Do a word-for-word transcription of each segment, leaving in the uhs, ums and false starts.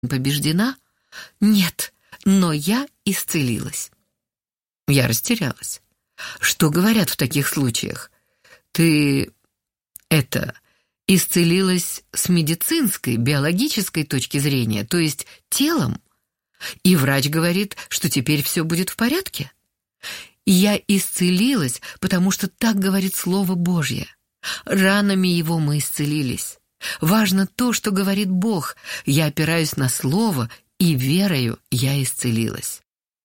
побеждена? Нет, но я исцелилась. Я растерялась. Что говорят в таких случаях? Ты, это, исцелилась с медицинской, биологической точки зрения, то есть телом? И врач говорит, что теперь все будет в порядке? Я исцелилась, потому что так говорит Слово Божье. Ранами Его мы исцелились. Важно то, что говорит Бог. Я опираюсь на Слово, и верою я исцелилась.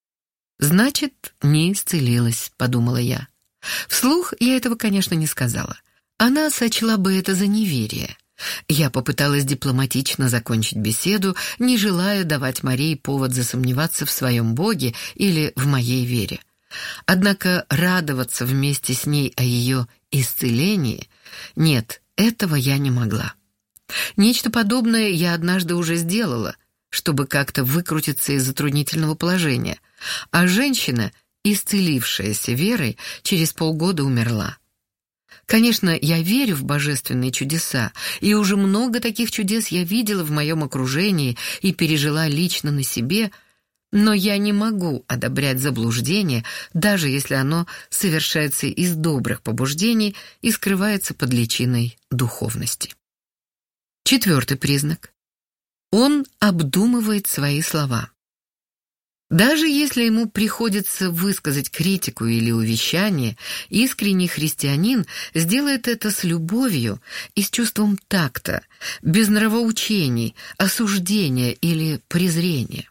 «Значит, не исцелилась», — подумала я. Вслух я этого, конечно, не сказала. Она сочла бы это за неверие. Я попыталась дипломатично закончить беседу, не желая давать Марии повод засомневаться в своем Боге или в моей вере. Однако радоваться вместе с ней о ее исцелении, нет, этого я не могла. Нечто подобное я однажды уже сделала, чтобы как-то выкрутиться из затруднительного положения, а женщина, исцелившаяся верой, через полгода умерла. Конечно, я верю в божественные чудеса, и уже много таких чудес я видела в моем окружении и пережила лично на себе, но я не могу одобрять заблуждение, даже если оно совершается из добрых побуждений и скрывается под личиной духовности. Четвертый признак. Он обдумывает свои слова. Даже если ему приходится высказать критику или увещание, искренний христианин сделает это с любовью и с чувством такта, без нравоучений, осуждения или презрения.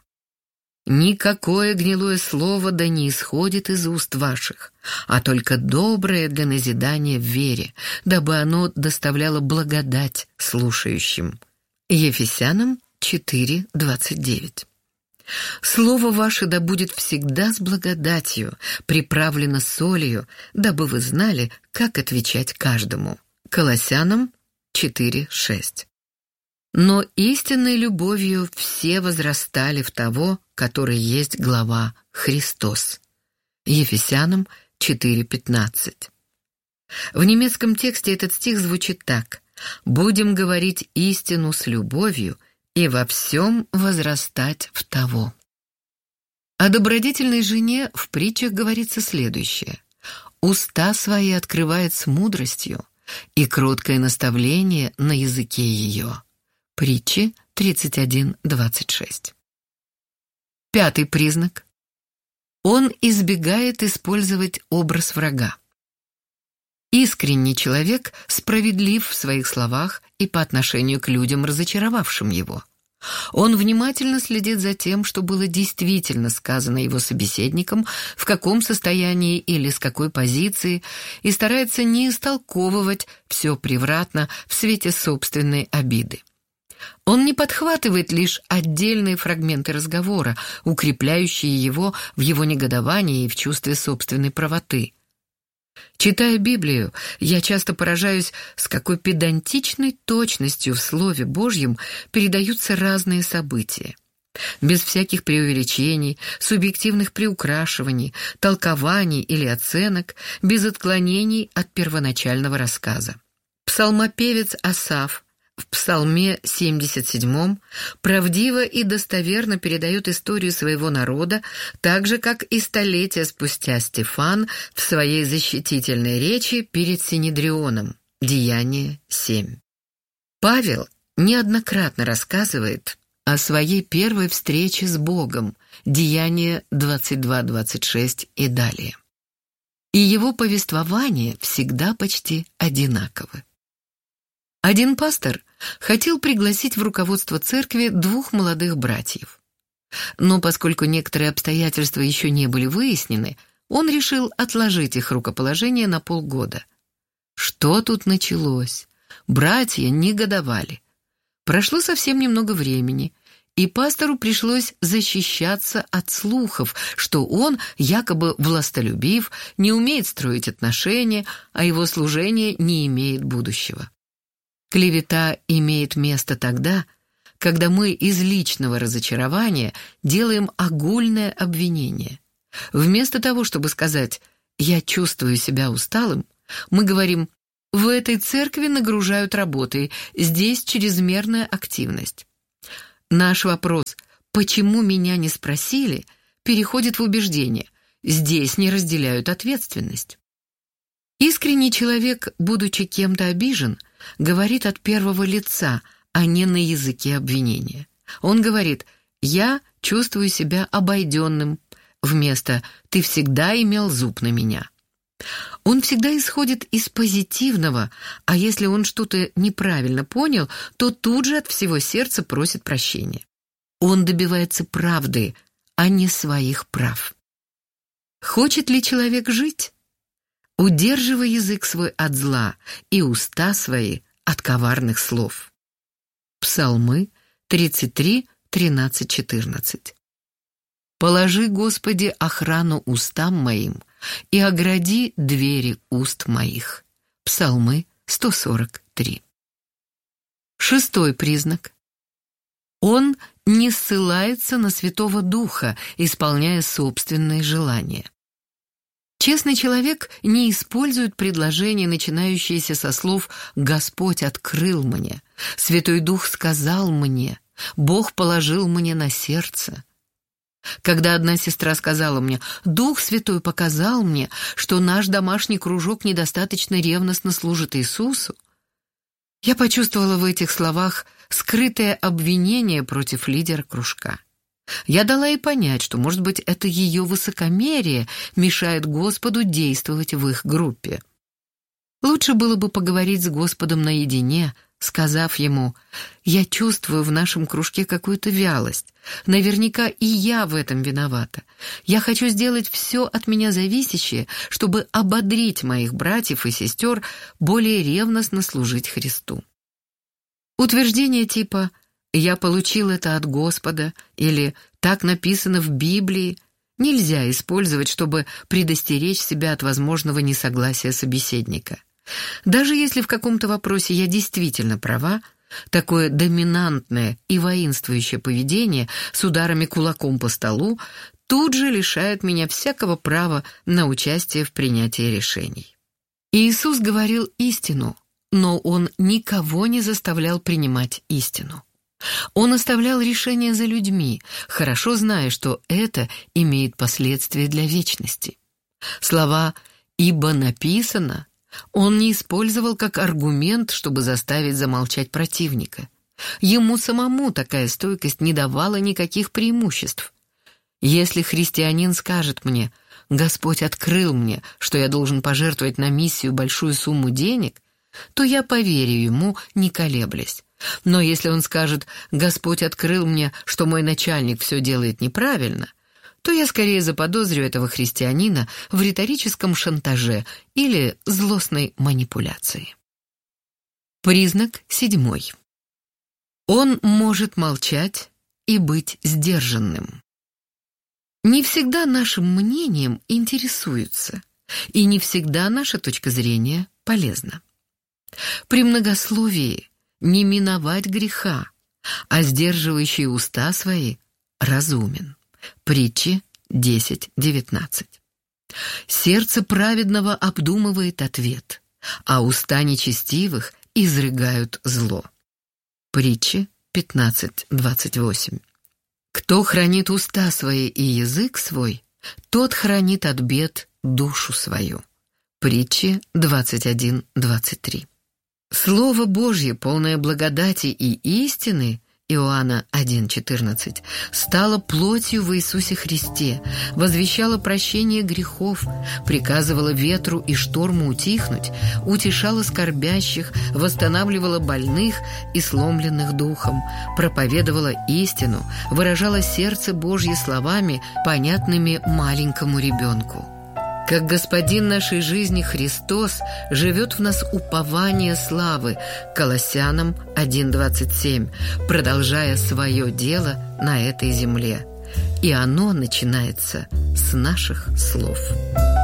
«Никакое гнилое слово да не исходит из уст ваших, а только доброе для назидания в вере, дабы оно доставляло благодать слушающим». Ефесянам четыре двадцать девять. «Слово ваше да будет всегда с благодатью, приправлено солью, дабы вы знали, как отвечать каждому». Колоссянам четыре шесть. «Но истинной любовью все возрастали в того, который есть глава Христос». Ефесянам четыре пятнадцать. В немецком тексте этот стих звучит так: «Будем говорить истину с любовью и во всем возрастать в того». О добродетельной жене в притчах говорится следующее: «Уста свои открывает с мудростью, и кроткое наставление на языке ее». Притчи тридцать один двадцать шесть. Пятый признак. Он избегает использовать образ врага. Искренний человек справедлив в своих словах и по отношению к людям, разочаровавшим его. Он внимательно следит за тем, что было действительно сказано его собеседником, в каком состоянии или с какой позиции, и старается не истолковывать все превратно в свете собственной обиды. Он не подхватывает лишь отдельные фрагменты разговора, укрепляющие его в его негодовании и в чувстве собственной правоты. Читая Библию, я часто поражаюсь, с какой педантичной точностью в Слове Божьем передаются разные события. Без всяких преувеличений, субъективных приукрашиваний, толкований или оценок, без отклонений от первоначального рассказа. Псалмопевец Асаф в Псалме семьдесят седьмом правдиво и достоверно передает историю своего народа, так же, как и столетия спустя Стефан в своей защитительной речи перед Синедрионом. Деяние семь. Павел неоднократно рассказывает о своей первой встрече с Богом. Деяние двадцать два двадцать шесть и далее. И его повествования всегда почти одинаковы. Один пастор хотел пригласить в руководство церкви двух молодых братьев. Но поскольку некоторые обстоятельства еще не были выяснены, он решил отложить их рукоположение на полгода. Что тут началось? Братья негодовали. Прошло совсем немного времени, и пастору пришлось защищаться от слухов, что он якобы властолюбив, не умеет строить отношения, а его служение не имеет будущего. Клевета имеет место тогда, когда мы из личного разочарования делаем огульное обвинение. Вместо того, чтобы сказать «я чувствую себя усталым», мы говорим «в этой церкви нагружают работой, здесь чрезмерная активность». Наш вопрос «почему меня не спросили?» переходит в убеждение «здесь не разделяют ответственность». Искренний человек, будучи кем-то обижен, говорит от первого лица, а не на языке обвинения. Он говорит «я чувствую себя обойденным» вместо «ты всегда имел зуб на меня». Он всегда исходит из позитивного, а если он что-то неправильно понял, то тут же от всего сердца просит прощения. Он добивается правды, а не своих прав. Хочет ли человек жить? Удерживай язык свой от зла и уста свои от коварных слов. Псалмы тридцать три, тринадцать, четырнадцать. «Положи, Господи, охрану устам моим и огради двери уст моих». Псалмы сто сорок три. Шестой признак. Он не ссылается на Святого Духа, исполняя собственные желания. Честный человек не использует предложения, начинающиеся со слов «Господь открыл мне», «Святой Дух сказал мне», «Бог положил мне на сердце». Когда одна сестра сказала мне «Дух Святой показал мне, что наш домашний кружок недостаточно ревностно служит Иисусу», я почувствовала в этих словах скрытое обвинение против лидера кружка. Я дала ей понять, что, может быть, это ее высокомерие мешает Господу действовать в их группе. Лучше было бы поговорить с Господом наедине, сказав ему «Я чувствую в нашем кружке какую-то вялость. Наверняка и я в этом виновата. Я хочу сделать все от меня зависящее, чтобы ободрить моих братьев и сестер более ревностно служить Христу». Утверждение типа «Я получил это от Господа» или «Так написано в Библии» нельзя использовать, чтобы предостеречь себя от возможного несогласия собеседника. Даже если в каком-то вопросе я действительно права, такое доминантное и воинствующее поведение с ударами кулаком по столу тут же лишает меня всякого права на участие в принятии решений. Иисус говорил истину, но Он никого не заставлял принимать истину. Он оставлял решение за людьми, хорошо зная, что это имеет последствия для вечности. Слова «ибо написано» Он не использовал как аргумент, чтобы заставить замолчать противника. Ему самому такая стойкость не давала никаких преимуществ. Если христианин скажет мне «Господь открыл мне, что я должен пожертвовать на миссию большую сумму денег», то я поверю ему, не колеблясь. Но если он скажет «Господь открыл мне, что мой начальник все делает неправильно», то я скорее заподозрю этого христианина в риторическом шантаже или злостной манипуляции. Признак седьмой. Он может молчать и быть сдержанным. Не всегда нашим мнением интересуются, и не всегда наша точка зрения полезна. При многословии не миновать греха, а сдерживающий уста свои разумен. Притчи десять девятнадцать. Сердце праведного обдумывает ответ, а уста нечестивых изрыгают зло. Притчи пятнадцать двадцать восемь. Кто хранит уста свои и язык свой, тот хранит от бед душу свою. Притчи двадцать один двадцать три. Слово Божье, полное благодати и истины, Иоанна один четырнадцать, стало плотью в Иисусе Христе, возвещало прощение грехов, приказывало ветру и шторму утихнуть, утешало скорбящих, восстанавливало больных и сломленных духом, проповедовало истину, выражало сердце Божье словами, понятными маленькому ребенку. Как Господин нашей жизни Христос живет в нас упование славы, Колоссянам один двадцать семь, продолжая свое дело на этой земле. И оно начинается с наших слов.